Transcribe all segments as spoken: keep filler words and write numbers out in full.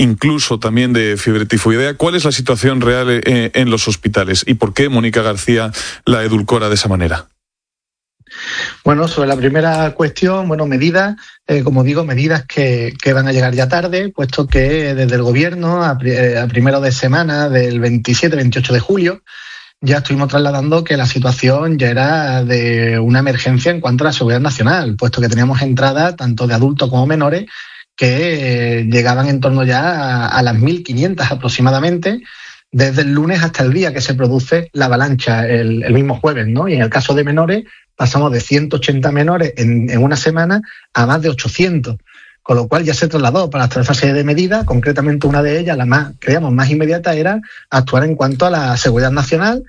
incluso también de fiebre tifoidea. ¿Cuál es la situación real eh, en los hospitales y por qué Mónica García la edulcora de esa manera? Bueno, sobre la primera cuestión, bueno, medidas, eh, como digo, medidas que, que van a llegar ya tarde, puesto que desde el gobierno, a, a primero de semana del veintisiete veintiocho de julio, ya estuvimos trasladando que la situación ya era de una emergencia en cuanto a la seguridad nacional, puesto que teníamos entradas tanto de adultos como menores que eh, llegaban en torno ya a, a las mil quinientas aproximadamente, desde el lunes hasta el día que se produce la avalancha, el, el mismo jueves, ¿no? Y en el caso de menores, pasamos de ciento ochenta menores en, en una semana a más de ochocientos, con lo cual ya se trasladó para toda esa serie de medidas. Concretamente una de ellas, la más, creíamos, más inmediata, era actuar en cuanto a la seguridad nacional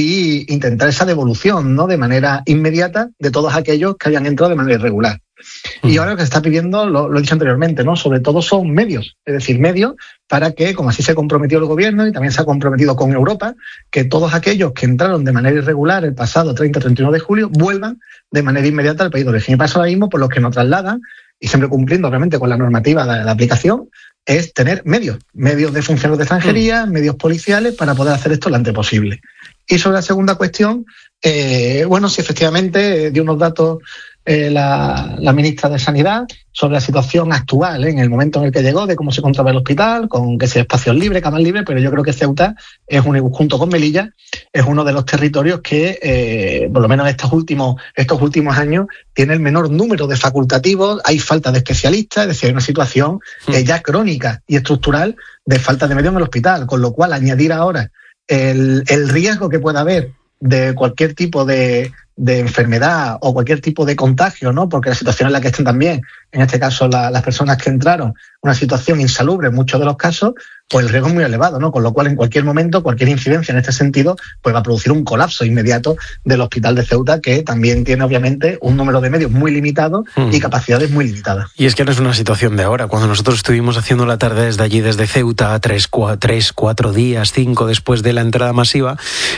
e intentar esa devolución, ¿no?, de manera inmediata de todos aquellos que habían entrado de manera irregular. Y ahora lo que se está pidiendo, lo, lo he dicho anteriormente, ¿no?, sobre todo son medios, es decir, medios para que, como así se comprometió el gobierno y también se ha comprometido con Europa, que todos aquellos que entraron de manera irregular el pasado treinta treinta y uno de julio vuelvan de manera inmediata al país de origen. Y pasa ahora mismo por los que nos trasladan, y siempre cumpliendo obviamente con la normativa de la aplicación, es tener medios, medios de funcionarios de extranjería, mm. medios policiales para poder hacer esto lo antes posible. Y sobre la segunda cuestión, eh, bueno, sí, efectivamente, eh, dio unos datos eh, la, la ministra de Sanidad sobre la situación actual, ¿eh?, en el momento en el que llegó, de cómo se encontraba el hospital, con que sea espacios libres, camas libres, pero yo creo que Ceuta es un, junto con Melilla, es uno de los territorios que, eh, por lo menos estos últimos, estos últimos años, tiene el menor número de facultativos, hay falta de especialistas, es decir, hay una situación eh, ya crónica y estructural de falta de medios en el hospital, con lo cual añadir ahora el, el riesgo que pueda haber de cualquier tipo de, de enfermedad o cualquier tipo de contagio, ¿no?, porque la situación en la que estén también, en este caso la, las personas que entraron, una situación insalubre en muchos de los casos, pues el riesgo es muy elevado, ¿no?, con lo cual en cualquier momento, cualquier incidencia en este sentido, pues va a producir un colapso inmediato del hospital de Ceuta, que también tiene obviamente un número de medios muy limitado mm. y capacidades muy limitadas. Y es que no es una situación de ahora. Cuando nosotros estuvimos haciendo la tarde desde allí, desde Ceuta, tres, cuatro, tres, cuatro días, cinco después de la entrada masiva,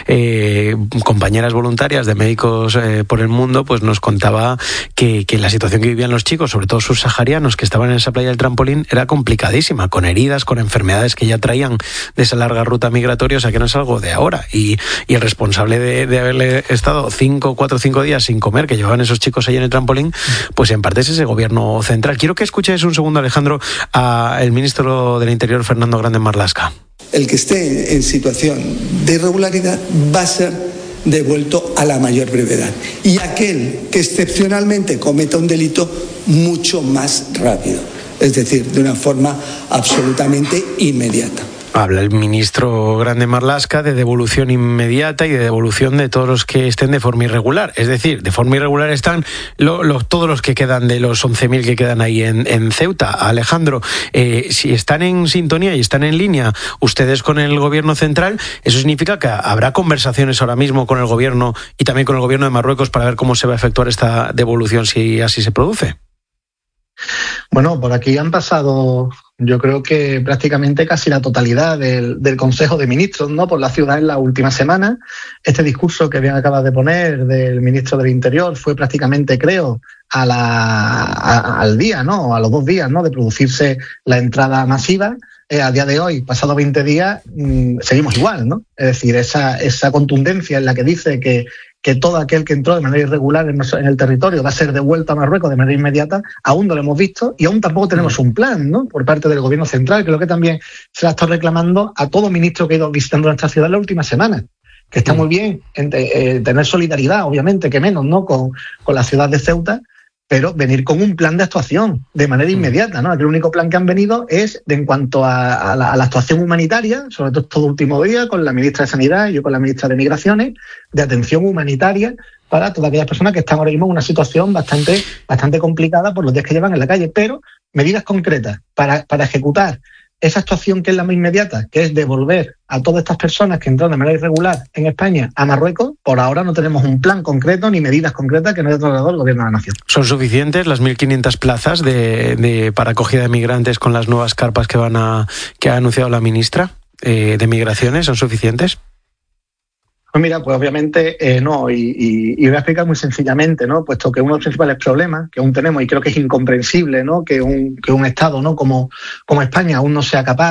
eh, compañeras voluntarias de Médicos eh, por el Mundo, pues nos contaba que, que la situación que vivían los chicos, sobre todo subsaharianos que estaban en esa playa del Trampolín, era complicadísima, con heridas, con enfermedades que ya traían de esa larga ruta migratoria, o sea que no es algo de ahora. Y, y el responsable de, de haberle estado cinco, cuatro, cinco días sin comer, que llevaban esos chicos ahí en el Trampolín, pues en parte es ese gobierno central. Quiero que escuches un segundo, Alejandro, al ministro del Interior, Fernando Grande Marlaska. El que esté en situación de irregularidad va a ser devuelto a la mayor brevedad. Y aquel que excepcionalmente cometa un delito, mucho más rápido. Es decir, de una forma absolutamente inmediata. Habla el ministro Grande Marlaska de devolución inmediata y de devolución de todos los que estén de forma irregular. Es decir, de forma irregular están lo, lo, todos los que quedan de los once mil que quedan ahí en, en Ceuta. Alejandro, eh, si están en sintonía y están en línea ustedes con el gobierno central, eso significa que habrá conversaciones ahora mismo con el gobierno y también con el gobierno de Marruecos para ver cómo se va a efectuar esta devolución si así se produce. Bueno, por aquí han pasado, yo creo que prácticamente casi la totalidad del, del Consejo de Ministros, ¿no?, por la ciudad en la última semana. Este discurso que bien acabas de poner del ministro del Interior fue prácticamente, creo, a la, a, al día, ¿no?, a los dos días, ¿no?, de producirse la entrada masiva. Eh, a día de hoy, pasado veinte días, mmm, seguimos igual, ¿no? Es decir, esa, esa contundencia en la que dice que que todo aquel que entró de manera irregular en, en el territorio va a ser devuelto a Marruecos de manera inmediata, aún no lo hemos visto y aún tampoco tenemos un plan, ¿no?, por parte del gobierno central, que es lo que también se la está reclamando a todo ministro que ha ido visitando nuestra ciudad en la última semana. Que está muy bien en, eh, tener solidaridad, obviamente, que menos, ¿no?, con, con la ciudad de Ceuta, pero venir con un plan de actuación de manera inmediata, ¿no? El único plan que han venido es de en cuanto a, a, la, a la actuación humanitaria, sobre todo estos últimos días, con la ministra de Sanidad y yo con la ministra de Migraciones, de atención humanitaria para todas aquellas personas que están ahora mismo en una situación bastante, bastante complicada por los días que llevan en la calle, pero medidas concretas para, para ejecutar esa actuación que es la más inmediata, que es devolver a todas estas personas que entraron de manera irregular en España a Marruecos. Por ahora no tenemos un plan concreto ni medidas concretas que no haya trasladado el Gobierno de la Nación. ¿Son suficientes las mil quinientas plazas de, de, para acogida de migrantes con las nuevas carpas que, van a, que ha anunciado la ministra eh, de Migraciones? ¿Son suficientes? Pues mira, pues obviamente eh, no, y, y, y voy a explicar muy sencillamente, ¿no? Puesto que uno de los principales problemas que aún tenemos, y creo que es incomprensible, ¿no?, que un, que un Estado, ¿no?, como, como España aún no sea capaz